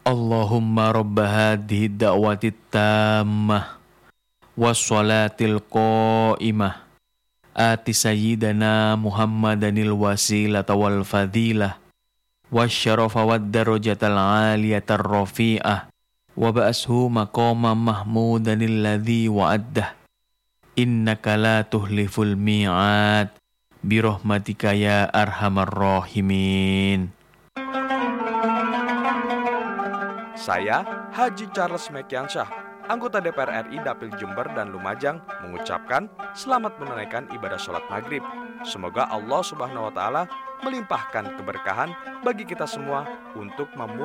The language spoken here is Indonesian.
Allahumma rabba hadhihi da'wati tammah wassalatil qa'imah ati sayyidana Muhammadanil wasilata wal fadilah wasyarafa wad darajatal aliyatar rafi'ah wa ba'ashu maqama mahmudanil ladzi wa'addah innaka la tuhliful mi'ad birahmatika ya arhamar rahimin. Saya, Haji Charles Mekiansyah, anggota DPR RI Dapil Jember dan Lumajang, mengucapkan selamat menunaikan ibadah sholat maghrib. Semoga Allah Subhanahu wa Ta'ala melimpahkan keberkahan bagi kita semua untuk memulai